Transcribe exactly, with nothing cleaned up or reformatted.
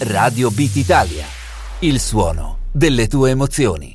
Radio Beat Italia, il suono delle tue emozioni.